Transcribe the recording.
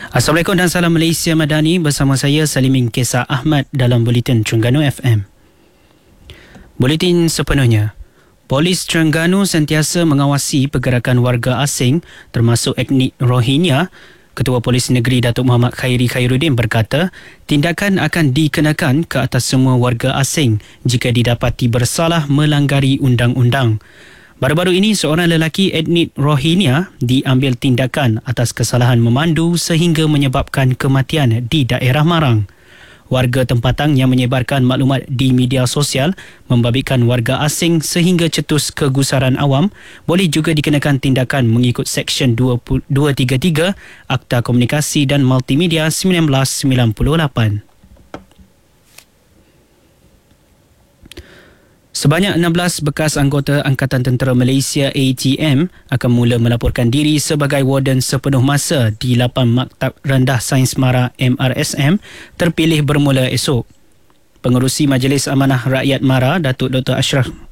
Assalamualaikum dan salam Malaysia Madani, bersama saya Salimin Kesah Ahmad dalam Buletin Terengganu FM. Buletin sepenuhnya. Polis Terengganu sentiasa mengawasi pergerakan warga asing termasuk etnik Rohingya. Ketua Polis Negeri Datuk Muhammad Khairi Khairuddin berkata, tindakan akan dikenakan ke atas semua warga asing jika didapati bersalah melanggar undang-undang. Baru-baru ini, seorang lelaki etnik Rohingya diambil tindakan atas kesalahan memandu sehingga menyebabkan kematian di daerah Marang. Warga tempatan yang menyebarkan maklumat di media sosial membabitkan warga asing sehingga cetus kegusaran awam boleh juga dikenakan tindakan mengikut Seksyen 233 Akta Komunikasi dan Multimedia 1998. Sebanyak 16 bekas anggota Angkatan Tentera Malaysia ATM akan mula melaporkan diri sebagai warden sepenuh masa di lapan Maktab Rendah Sains Mara MRSM terpilih bermula esok. Pengerusi Majlis Amanah Rakyat Mara, Datuk Dr. Ashraf